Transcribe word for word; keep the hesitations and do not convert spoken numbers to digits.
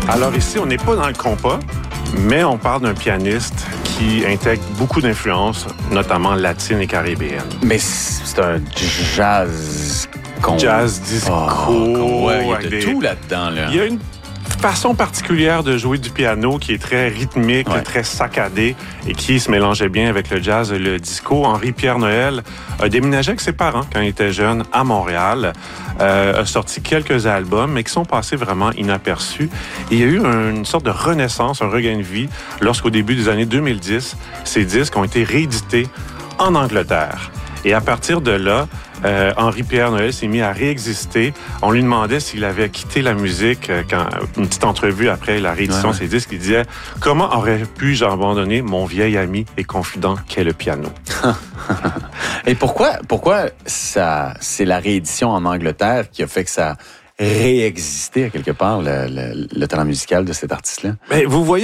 Alors ici, on n'est pas dans le compas, mais on parle d'un pianiste qui intègre beaucoup d'influences, notamment latines et caribéennes. Mais c'est un jazz... Con... Jazz, disco... Oh, ouais, il y a de des... tout là-dedans. Là. Il y a une façon particulière de jouer du piano qui est très rythmique, ouais. très saccadée et qui se mélangeait bien avec le jazz et le disco. Henri-Pierre Noël a déménagé avec ses parents quand il était jeune à Montréal, euh, a sorti quelques albums, mais qui sont passés vraiment inaperçus. Et il y a eu une sorte de renaissance, un regain de vie lorsqu'au début des années deux mille dix, ces disques ont été réédités en Angleterre. Et à partir de là, euh, Henri-Pierre Noël s'est mis à réexister. On lui demandait s'il avait quitté la musique euh, quand une petite entrevue après la réédition ouais, de ses disques. Il disait « Comment aurais pu abandonner mon vieil ami et confident qu'est le piano? » Et pourquoi, pourquoi ça, c'est la réédition en Angleterre qui a fait que ça a réexisté à quelque part, le, le, le talent musical de cet artiste-là? Mais vous voyez